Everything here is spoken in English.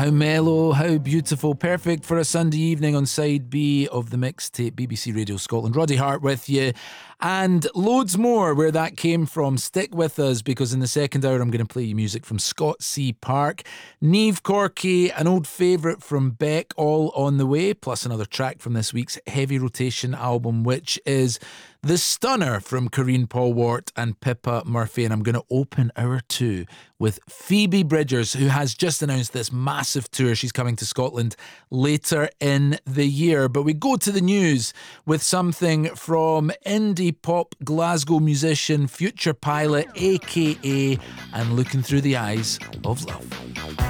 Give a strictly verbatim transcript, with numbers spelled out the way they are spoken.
How mellow, how beautiful, perfect for a Sunday evening on side B of the mixtape, B B C Radio Scotland. Roddy Hart with you, and loads more where that came from. Stick with us, because in the second hour I'm going to play you music from Scott C. Park, Niamh Corky, an old favourite from Beck, all on the way, plus another track from this week's Heavy Rotation album, which is The Stunner from Corinne Polwart and Pippa Murphy. And I'm going to open hour two with Phoebe Bridgers, who has just announced this massive tour. She's coming to Scotland later in the year. But we go to the news with something from indie pop Glasgow musician Future Pilot, aka And Looking Through the Eyes of Love.